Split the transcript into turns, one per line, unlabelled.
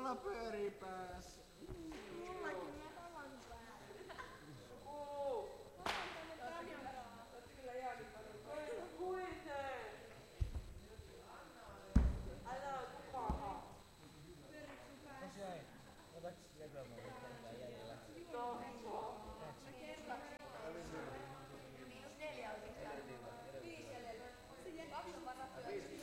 Pala pyörii päässä.
Mullakin mä tavan päällä.
Kyllä jääkin paljon. Kuiten! Älä kukaan.
Pyöriks sun päässä?
Kas jäi. Otaks legoa mitä jäljellä?
No.
-4 oikeastaan. 5 jäljellä. 2 on varattu.